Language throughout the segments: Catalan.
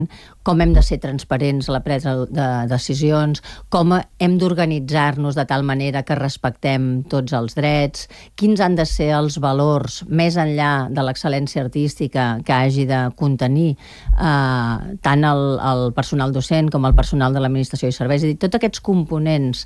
com hem de ser transparents a la presa de decisions, com hem d'organitzar-nos de tal manera que respectem tots els drets, quins han de ser els valors més enllà de l'excel·lència artística que hagi de contenir tant el personal docent com el personal de l'administració i serveis. És a dir, tots aquests components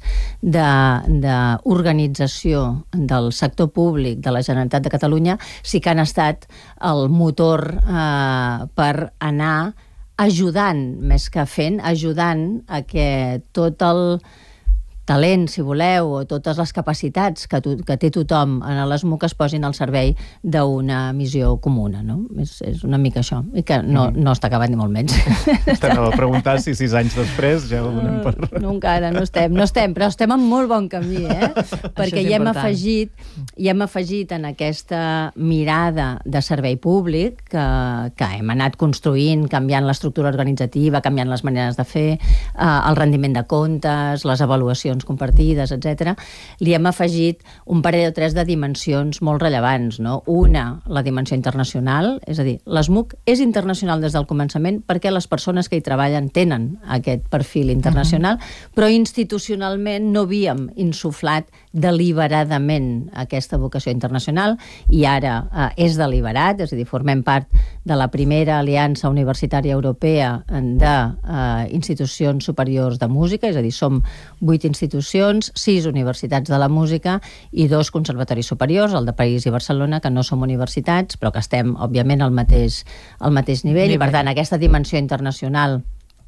d'organització del sector públic de la Generalitat de Catalunya sí que han estat el motor per anar ajudant, més que fent, ajudant a que tot el talent, si voleu, o totes les capacitats que té tothom en l'ESMUC es posin al servei d'una missió comuna, no? És una mica això, i que no està acabat ni molt menys. T'anava a preguntar si 6 anys després ja ho donem per... No, encara no estem, però estem en molt bon camí, perquè hi hem afegit en aquesta mirada de servei públic que hem anat construint, canviant l'estructura organitzativa, canviant les maneres de fer, el rendiment de comptes, les avaluacions compartides, etc. Li hem afegit un parell o tres de dimensions molt rellevants, no? Una, la dimensió internacional, és a dir, l'ESMUC és internacional des del començament perquè les persones que hi treballen tenen aquest perfil internacional, però institucionalment no havíem insuflat deliberadament aquesta vocació internacional i ara és deliberat, és a dir, formem part de la primera aliança universitària europea d'institucions superiors de música, és a dir, som 8 institucions, 6 universitats de la música i 2 conservatoris superiors, el de París i Barcelona, que no som universitats, però que estem, òbviament, al mateix nivell. I, per tant, aquesta dimensió internacional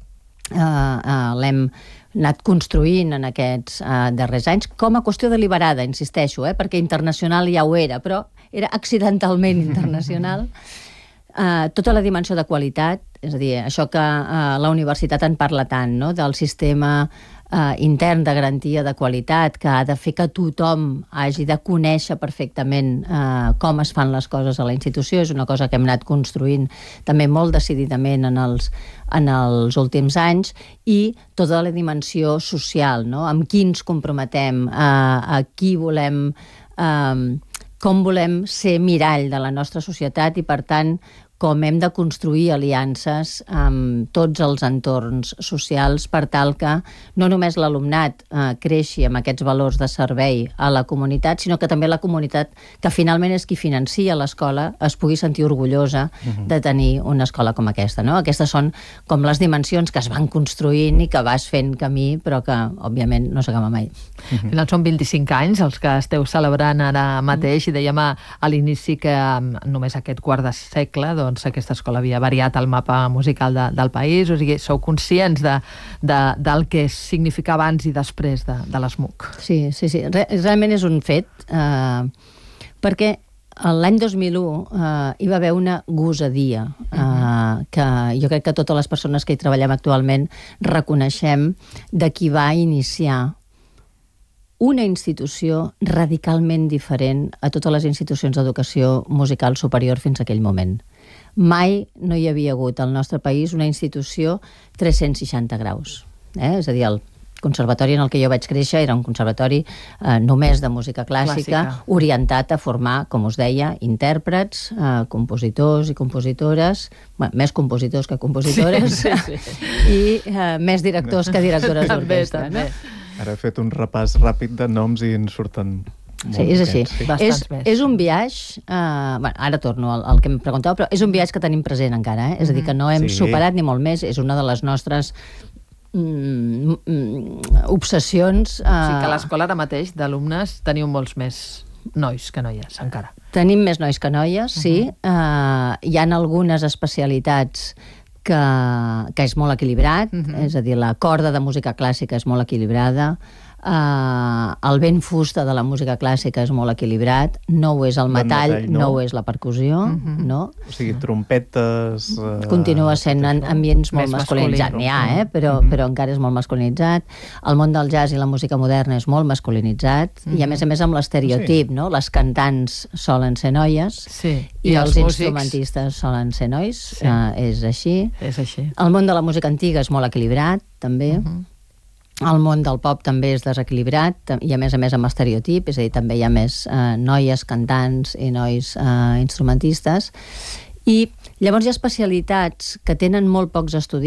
l'hem anat construint en aquests darrers anys com a qüestió deliberada, insisteixo, perquè internacional ja ho era, però era accidentalment internacional. Tota la dimensió de qualitat, és a dir, això que la universitat en parla tant, no? Del sistema intern de garantia de qualitat que ha de fer que tothom hagi de conèixer perfectament com es fan les coses a la institució. És una cosa que hem anat construint també molt decididament en els últims anys, i tota la dimensió social, no? Amb qui ens comprometem, a qui volem, com volem ser mirall de la nostra societat i, per tant, com hem de construir aliances amb tots els entorns socials per tal que no només l'alumnat creixi amb aquests valors de servei a la comunitat, sinó que també la comunitat, que finalment és qui financia l'escola, es pugui sentir orgullosa de tenir una escola com aquesta, no? Aquestes són com les dimensions que es van construint i que vas fent camí, però que, òbviament, no s'acaba mai. Al final són 25 anys els que esteu celebrant ara mateix, i dèiem a l'inici que només aquest quart de segle aquesta escola havia variat el mapa musical del país. O sigui, sou conscients del que significa abans i després de l'ESMUC? Sí. Realment és un fet, perquè l'any 2001 hi va haver una gosadia que jo crec que totes les persones que hi treballem actualment reconeixem, de qui va iniciar una institució radicalment diferent a totes les institucions d'educació musical superior fins a aquell moment. Mai no hi havia hagut al nostre país una institució 360 graus. És a dir, el conservatori en el que jo vaig créixer era un conservatori només de música clàssica, orientat a formar, com us deia, intèrprets, compositors i compositores, més compositors que compositores, i més directors que directores d'orquestra. Ara he fet un repàs ràpid de noms i en surten... Sí, és així. És un viatge, ara torno al que em preguntava, però és un viatge que tenim present encara, és a dir, que no hem superat ni molt més, és una de les nostres obsessions. O sigui que a l'escola ara mateix d'alumnes teniu molts més nois que noies, encara. Tenim més nois que noies, sí. Hi ha algunes especialitats que és molt equilibrat, és a dir, la corda de música clàssica és molt equilibrada, el vent fusta de la música clàssica és molt equilibrat, no ho és el metall, no ho és la percussió, no? O sigui, trompetes... Continua sent ambients molt masculinitzats. N'hi ha, però encara és molt masculinitzat. El món del jazz i la música moderna és molt masculinitzat, i a més amb l'estereotip, no? Les cantants solen ser noies i els instrumentistes solen ser nois, és així. El món de la música antiga és molt equilibrat, també. El món del pop també és desequilibrat, i a més amb estereotip, és a dir, també hi ha més noies cantants i nois instrumentistes, I llavors hi ha especialitats que tenen molt pocs estudiants